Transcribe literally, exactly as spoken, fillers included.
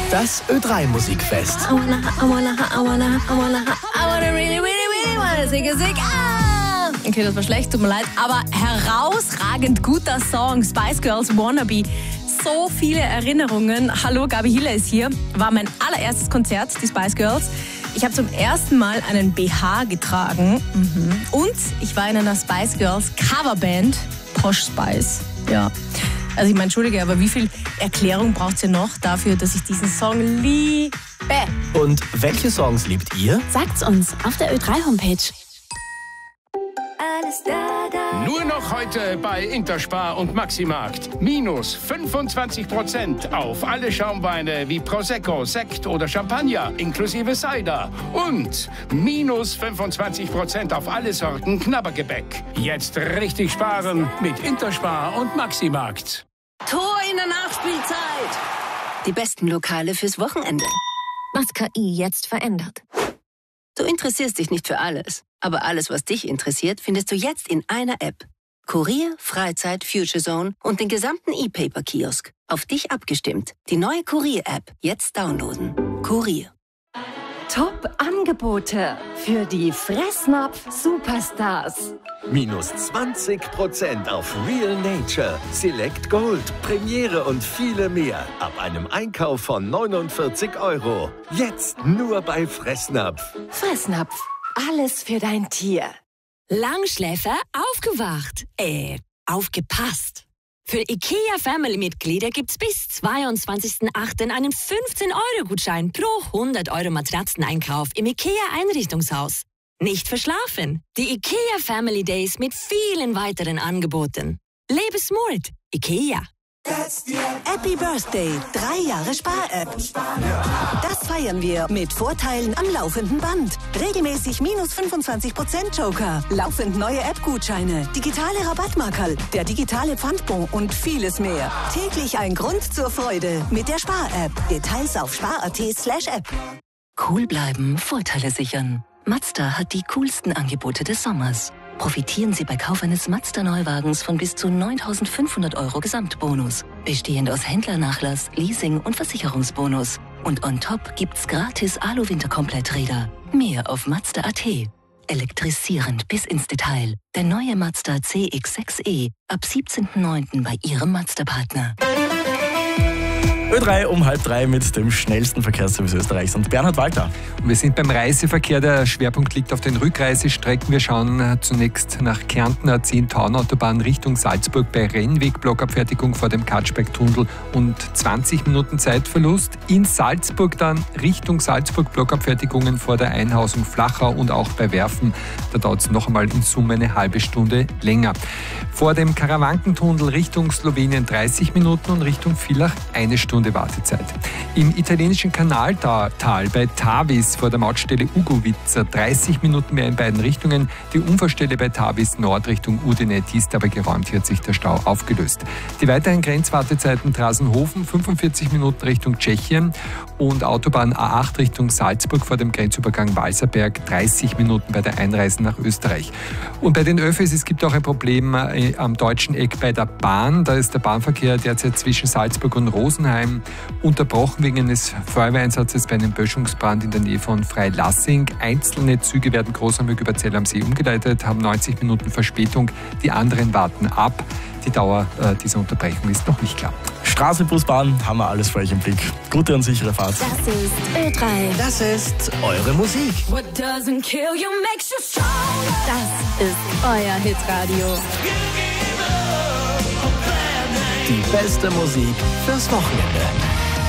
Das Ö drei Musikfest. I wanna, I wanna, I wanna, I wanna, I wanna really, really, really wanna sing a sing. Ah! Okay, das war schlecht, tut mir leid. Aber herausragend guter Song. Spice Girls Wannabe. So viele Erinnerungen. Hallo, Gabi Hiller ist hier. War mein allererstes Konzert, die Spice Girls. Ich habe zum ersten Mal einen B H getragen. Mhm. Und ich war in einer Spice Girls Coverband. Posh Spice. Ja. Also ich meine, entschuldige, aber wie viel Erklärung braucht es ja noch dafür, dass ich diesen Song liebe? Und welche Songs liebt ihr? Sagt's uns auf der Ö drei Homepage. Alles da, da. Nur noch heute bei Interspar und Maximarkt. Minus fünfundzwanzig Prozent auf alle Schaumweine wie Prosecco, Sekt oder Champagner inklusive Cider. Und minus fünfundzwanzig Prozent auf alle Sorten Knabbergebäck. Jetzt richtig sparen mit Interspar und Maximarkt. Tor in der Nachspielzeit. Die besten Lokale fürs Wochenende. Was K I jetzt verändert. Du interessierst dich nicht für alles, aber alles, was dich interessiert, findest du jetzt in einer App. Kurier, Freizeit, Future Zone und den gesamten E-Paper-Kiosk. Auf dich abgestimmt. Die neue Kurier-App. Jetzt downloaden. Kurier. Top-Angebote für die Fressnapf-Superstars. Minus zwanzig Prozent auf Real Nature, Select Gold, Premiere und viele mehr. Ab einem Einkauf von neunundvierzig Euro. Jetzt nur bei Fressnapf. Fressnapf. Alles für dein Tier. Langschläfer aufgewacht. Äh, aufgepasst. Für IKEA-Family-Mitglieder gibt's bis zweiundzwanzigsten achten einen fünfzehn-Euro-Gutschein pro hundert Euro Matratzeneinkauf im IKEA-Einrichtungshaus. Nicht verschlafen. Die IKEA Family Days mit vielen weiteren Angeboten. Lebe smart. IKEA. Happy Birthday, drei Jahre Spar-App. Das feiern wir mit Vorteilen am laufenden Band. Regelmäßig minus fünfundzwanzig Prozent Joker, laufend neue App-Gutscheine, digitale Rabattmarkerl, der digitale Pfandbon und vieles mehr. Täglich ein Grund zur Freude mit der Spar-App. Details auf spar.at slash app. Cool bleiben, Vorteile sichern. Mazda hat die coolsten Angebote des Sommers. Profitieren Sie bei Kauf eines Mazda-Neuwagens von bis zu neuntausendfünfhundert Euro Gesamtbonus. Bestehend aus Händlernachlass, Leasing und Versicherungsbonus. Und on top gibt's gratis Alu-Winterkompletträder. Mehr auf Mazda punkt at. Elektrisierend bis ins Detail. Der neue Mazda C X sechs E. Ab siebzehnten neunten bei Ihrem Mazda-Partner. Ö drei um halb drei mit dem schnellsten Verkehrsservice Österreichs und Bernhard Walter. Und wir sind beim Reiseverkehr. Der Schwerpunkt liegt auf den Rückreisestrecken. Wir schauen zunächst nach Kärnten, A zehn Taunautobahn Richtung Salzburg bei Rennweg, Blockabfertigung vor dem Katschberg-Tunnel und zwanzig Minuten Zeitverlust. In Salzburg dann Richtung Salzburg Blockabfertigungen vor der Einhausung Flachau und auch bei Werfen. Da dauert es noch einmal in Summe eine halbe Stunde länger. Vor dem Karawankentunnel Richtung Slowenien dreißig Minuten und Richtung Villach eine Stunde Wartezeit. Im italienischen Kanaltal bei Tavis vor der Mautstelle Ugovica dreißig Minuten mehr in beiden Richtungen. Die Unfallstelle bei Tavis Nord Richtung Udine, die ist aber geräumt, hier hat sich der Stau aufgelöst. Die weiteren Grenzwartezeiten Trasenhofen fünfundvierzig Minuten Richtung Tschechien und Autobahn A acht Richtung Salzburg vor dem Grenzübergang Walserberg dreißig Minuten bei der Einreise nach Österreich. Und bei den Öffis, es gibt auch ein Problem am deutschen Eck bei der Bahn. Da ist der Bahnverkehr derzeit zwischen Salzburg und Rosenheim unterbrochen wegen eines Feuerwehreinsatzes bei einem Böschungsbrand in der Nähe von Freilassing. Einzelne Züge werden Großamög über Zell am See umgeleitet, haben neunzig Minuten Verspätung. Die anderen warten ab. Die Dauer äh, dieser Unterbrechung ist noch nicht klar. Straße, Bus, Bahn, haben wir alles für euch im Blick. Gute und sichere Fahrt. Das ist Ö drei. Das ist eure Musik. What doesn't kill you makes you stronger. Das ist euer Hitradio. Die beste Musik fürs Wochenende.